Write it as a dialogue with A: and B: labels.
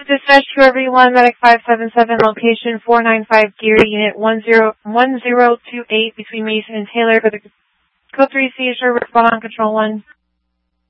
A: dispatch to everyone, Medic 577, location 495 Geary, unit 1028 between Mason and Taylor for the Code 3 seizure. Respond on Control 1.